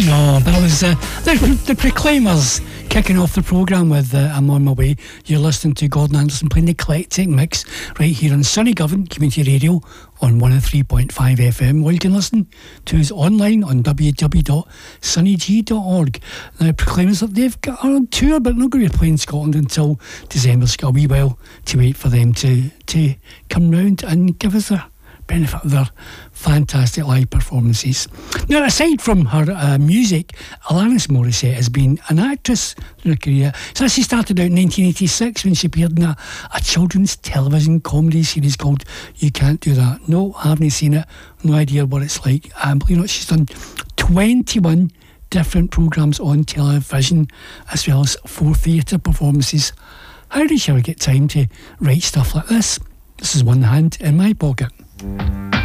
No, that was the Proclaimers kicking off the programme with I'm On My Way. You're listening to Gordon Anderson playing the eclectic mix right here on Sunny Govan Community Radio on 103.5 FM. Or you can listen to us online on www.sunnyg.org. Now, Proclaimers, they've got on tour, but not going to be playing Scotland until December. It's got a wee while to wait for them to come round and give us their benefit of their fantastic live performances. Now, aside from her music, Alanis Morissette has been an actress in her career. So she started out in 1986 when she appeared in a children's television comedy series called You Can't Do That. No, I haven't seen it. No idea what it's like. Believe it or not, she's done 21 different programmes on television, as well as 4 theatre performances. How did she ever get time to write stuff like this? This is One Hand in My Pocket.